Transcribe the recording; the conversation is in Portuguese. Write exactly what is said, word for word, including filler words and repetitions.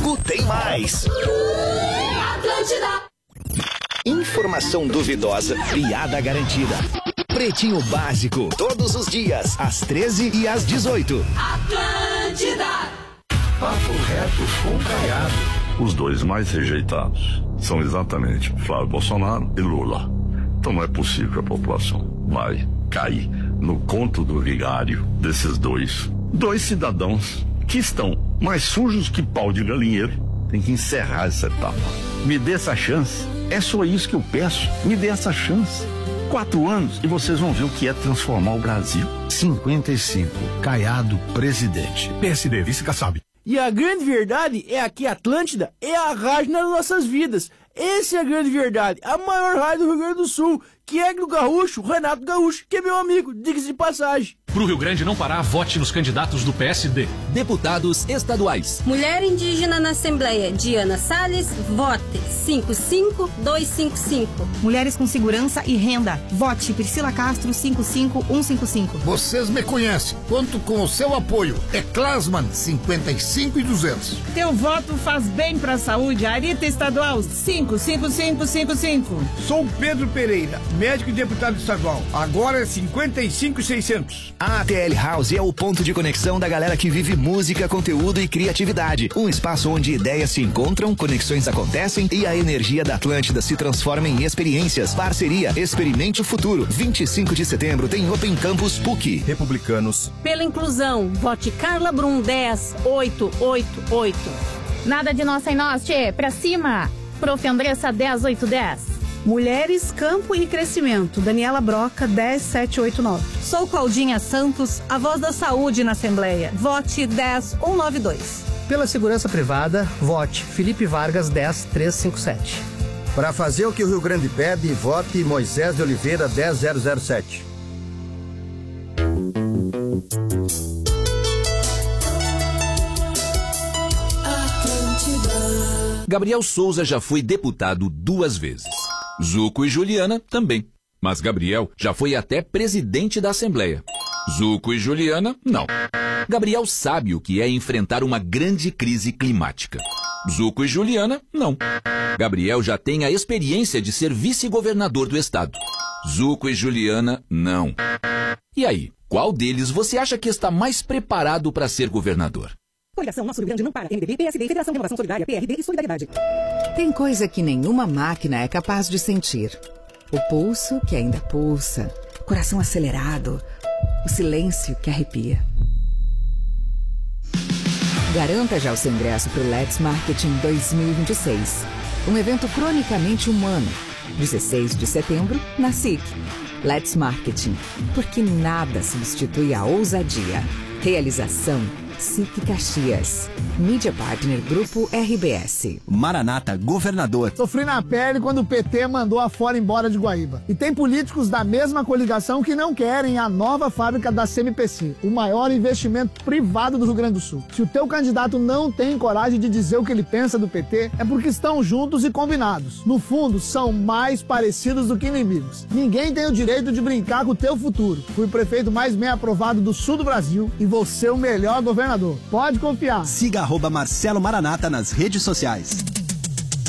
cinco tem mais. Atlântida. Informação duvidosa, piada garantida. Pretinho Básico, todos os dias, às treze e às dezoito. Atlântida. Papo reto com Caiado. Os dois mais rejeitados são exatamente Flávio Bolsonaro e Lula. Então não é possível que a população vai cair no conto do vigário desses dois. Dois cidadãos que estão mais sujos que pau de galinheiro. Tem que encerrar essa etapa. Me dê essa chance. É só isso que eu peço. Me dê essa chance. Quatro anos e vocês vão ver o que é transformar o Brasil. cinquenta e cinco. Caiado, presidente. P S D, vice Kassab. E a grande verdade é que Atlântida é a rádio nas nossas vidas. Essa é a grande verdade. A maior rádio do Rio Grande do Sul, que é do Gaúcho, Renato Gaúcho, que é meu amigo, diga-se de passagem. Pro Rio Grande não parar, vote nos candidatos do P S D. Deputados estaduais. Mulher indígena na Assembleia, Diana Salles, vote cinco cinco dois cinco cinco. Mulheres com segurança e renda, vote Priscila Castro cinco cinco um cinco cinco. Vocês me conhecem, conto com o seu apoio. É Klasman cinquenta e cinco e duzentos. Teu voto faz bem pra saúde, Arita Estadual cinco cinco cinco cinco cinco. Sou Pedro Pereira, médico e deputado estadual. Agora é cinquenta e cinco e seiscentos. A ATL House é o ponto de conexão da galera que vive música, conteúdo e criatividade. Um espaço onde ideias se encontram, conexões acontecem e a energia da Atlântida se transforma em experiências. Parceria Experimente o Futuro. vinte e cinco de setembro tem Open Campus P U C. Republicanos. Pela inclusão, vote Carla Brum dez oito oito oito. Nada de nós sem nós, tchê. Pra cima. Prof. Andressa dez oito dez. Mulheres, Campo e Crescimento, Daniela Broca, dez sete oito nove. Sou Claudinha Santos, a voz da saúde na Assembleia. Vote dez cento e noventa e dois. Pela segurança privada, vote Felipe Vargas, dez trezentos e cinquenta e sete. Para fazer o que o Rio Grande pede, vote Moisés de Oliveira, dez mil sete. Gabriel Souza já foi deputado duas vezes. Zuco e Juliana também. Mas Gabriel já foi até presidente da Assembleia. Zuco e Juliana, não. Gabriel sabe o que é enfrentar uma grande crise climática. Zuco e Juliana, não. Gabriel já tem a experiência de ser vice-governador do estado. Zuco e Juliana, não. E aí, qual deles você acha que está mais preparado para ser governador? Coligação Nosso Rio Grande não para. M D B, P S D, Federação de Renovação Solidária, P R D e Solidariedade. Tem coisa que nenhuma máquina é capaz de sentir. O pulso que ainda pulsa, o coração acelerado, o silêncio que arrepia. Garanta já o seu ingresso para o Let's Marketing dois mil e vinte e seis. Um evento cronicamente humano. dezesseis de setembro, na S I C. Let's Marketing. Porque nada substitui a ousadia. Realização S I C Caxias. Mídia Partner Grupo R B S. Maranata, governador. Sofri na pele quando o P T mandou a Ford embora de Guaíba. E tem políticos da mesma coligação que não querem a nova fábrica da C M P C, o maior investimento privado do Rio Grande do Sul. Se o teu candidato não tem coragem de dizer o que ele pensa do P T, é porque estão juntos e combinados. No fundo, são mais parecidos do que inimigos. Ninguém tem o direito de brincar com o teu futuro. Fui o prefeito mais bem aprovado do sul do Brasil e vou ser o melhor governador. Pode confiar. Siga arroba Marcelo Maranata nas redes sociais.